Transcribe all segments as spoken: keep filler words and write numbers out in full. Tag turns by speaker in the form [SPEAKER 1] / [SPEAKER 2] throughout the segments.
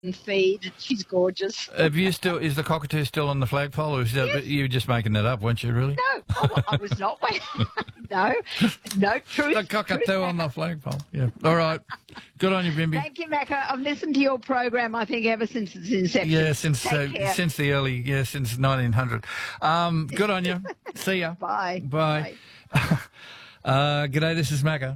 [SPEAKER 1] and feed, and she's gorgeous.
[SPEAKER 2] Have you still? Is the cockatoo still on the flagpole, or is that,
[SPEAKER 1] Yes.
[SPEAKER 2] you were just making that up, weren't you? Really?
[SPEAKER 1] No, oh, I was not. no, no truth.
[SPEAKER 2] The cockatoo
[SPEAKER 1] truth,
[SPEAKER 2] on the flagpole. Yeah. All right. Good on you, Bimby.
[SPEAKER 1] Thank you, Macca. I've listened to your program, I think, ever since its inception.
[SPEAKER 2] Yeah, since uh,
[SPEAKER 1] Take care.
[SPEAKER 2] since the early, yeah, since nineteen hundred. Um, good on you. See ya.
[SPEAKER 1] Bye.
[SPEAKER 2] Bye. Bye. uh, g'day, this is Macca.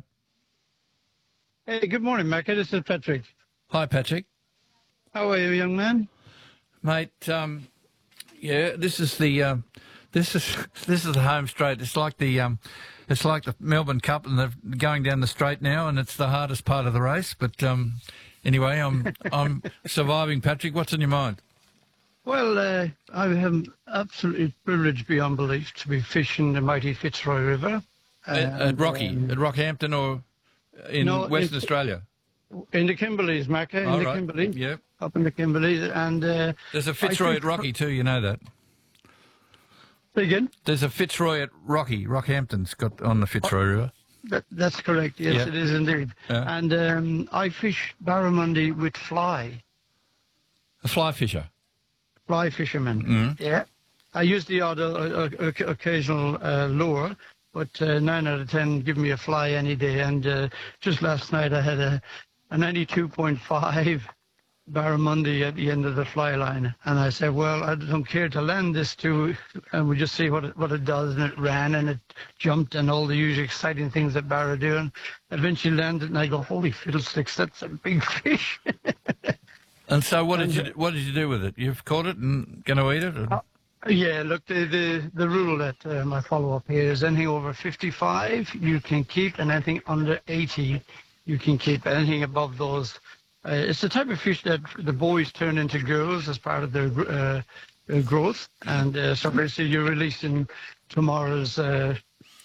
[SPEAKER 3] Hey, good morning, Macca. This is Patrick.
[SPEAKER 2] Hi, Patrick.
[SPEAKER 3] How are you, young man?
[SPEAKER 2] Mate, um, yeah, this is the um, this is this is the home straight. It's like the um, it's like the Melbourne Cup, and they're going down the straight now, and it's the hardest part of the race. But um, anyway, I'm I'm surviving. Patrick, what's in your mind?
[SPEAKER 3] Well, uh, I am absolutely privileged beyond belief to be fishing the mighty Fitzroy River.
[SPEAKER 2] At, at Rocky,
[SPEAKER 3] um,
[SPEAKER 2] at Rockhampton, or in
[SPEAKER 3] no,
[SPEAKER 2] Western
[SPEAKER 3] it's-
[SPEAKER 2] Australia?
[SPEAKER 3] In the Kimberleys, Macca, in
[SPEAKER 2] All
[SPEAKER 3] the
[SPEAKER 2] right.
[SPEAKER 3] Kimberley.
[SPEAKER 2] Yep.
[SPEAKER 3] Up in the Kimberleys. And, uh,
[SPEAKER 2] There's a Fitzroy
[SPEAKER 3] I
[SPEAKER 2] at
[SPEAKER 3] think-
[SPEAKER 2] Rocky too. You know that.
[SPEAKER 3] Say again?
[SPEAKER 2] There's a Fitzroy at Rocky. Rockhampton's got on the Fitzroy River.
[SPEAKER 3] That, that's correct. Yes,
[SPEAKER 2] Yeah.
[SPEAKER 3] it is indeed.
[SPEAKER 2] Yeah.
[SPEAKER 3] And um, I fish barramundi with fly,
[SPEAKER 2] A fly fisher.
[SPEAKER 3] fly fisherman.
[SPEAKER 2] Mhm.
[SPEAKER 3] Yeah. I use the odd uh, uh, oc- occasional uh, lure, but uh, nine out of ten give me a fly any day. And uh, just last night I had a, a ninety-two point five barramundi at the end of the fly line. And I said, well, I don't care to land this to, and we just see what it, what it does. And it ran and it jumped and all the usual exciting things that barra do. And eventually landed and I go, holy fiddlesticks, that's a big fish.
[SPEAKER 2] And so, what did
[SPEAKER 3] And,
[SPEAKER 2] you what did you do with it? You've caught it and going to eat it? Or?
[SPEAKER 3] Yeah, look, the the, the rule that um, I follow up here is anything over fifty-five you can keep, and anything under eighty you can keep. Anything above those, uh, it's the type of fish that the boys turn into girls as part of their gr- uh, uh, growth. And uh, so basically you're releasing tomorrow's uh,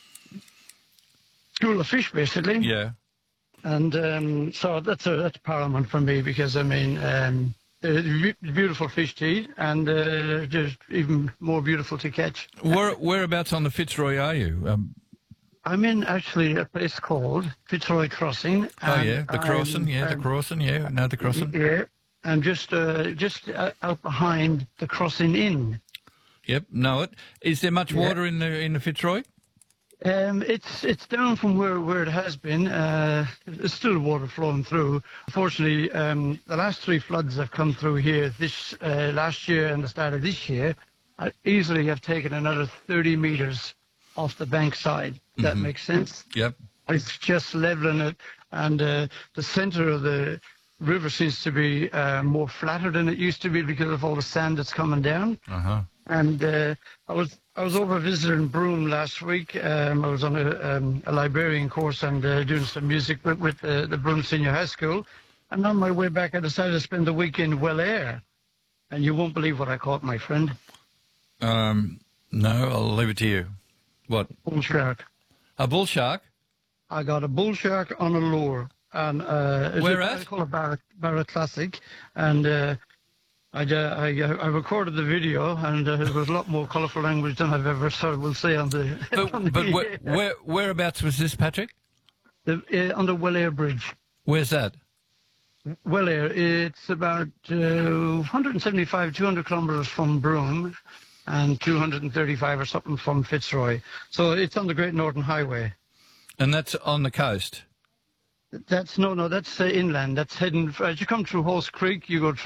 [SPEAKER 3] school of fish, basically.
[SPEAKER 2] Yeah.
[SPEAKER 3] And um, so that's a, that's paramount for me because, I mean, um, they're be- beautiful fish to eat and uh, just even more beautiful to catch.
[SPEAKER 2] Where whereabouts on the Fitzroy are you? Um,
[SPEAKER 3] I'm in actually a place called Fitzroy Crossing.
[SPEAKER 2] oh
[SPEAKER 3] and
[SPEAKER 2] yeah, the
[SPEAKER 3] I'm,
[SPEAKER 2] crossing. Yeah, the
[SPEAKER 3] um,
[SPEAKER 2] crossing. Yeah, no, the crossing.
[SPEAKER 3] Yeah, I'm just uh, just uh, out behind the Crossing Inn.
[SPEAKER 2] Yep, know it. Is there much
[SPEAKER 3] Yeah.
[SPEAKER 2] water in the in the Fitzroy?
[SPEAKER 3] Um, it's it's down from where, where it has been. Uh, there's still water flowing through. Unfortunately, um, the last three floods have come through here this uh, last year and the start of this year. I easily have taken another thirty meters off the bank side. That
[SPEAKER 2] Mhm.
[SPEAKER 3] makes sense.
[SPEAKER 2] Yep.
[SPEAKER 3] It's just leveling it, and uh, the center of the river seems to be uh, more flatter than it used to be because of all the sand that's coming down.
[SPEAKER 2] Uh huh.
[SPEAKER 3] And uh, I was I was over visiting Broome last week. Um, I was on a, um, a librarian course and uh, doing some music with, with uh, the Broome Senior High School. And on my way back, I decided to spend the week in Welair. And you won't believe what I caught, my friend.
[SPEAKER 2] Um, no, I'll leave it to you. What?
[SPEAKER 3] Bull shark.
[SPEAKER 2] A bull shark?
[SPEAKER 3] I got a bull shark on a lure. And uh, it's
[SPEAKER 2] Where
[SPEAKER 3] a,
[SPEAKER 2] at?
[SPEAKER 3] I call it Barra, Barra Classic. And uh, I, uh, I, uh, I recorded the video, and uh, it was a lot more colourful language than I've ever heard. We'll say on the on
[SPEAKER 2] But,
[SPEAKER 3] the,
[SPEAKER 2] but where, where whereabouts was this, Patrick?
[SPEAKER 3] the uh, on the Welair Bridge.
[SPEAKER 2] Where's that?
[SPEAKER 3] Welair, it's about uh, one hundred seventy-five, two hundred kilometres from Broome, and two hundred thirty-five or something from Fitzroy. So it's on the Great Northern Highway.
[SPEAKER 2] And that's on the coast.
[SPEAKER 3] That's no, no, that's uh, inland. That's heading as you come through Horse Creek. You go.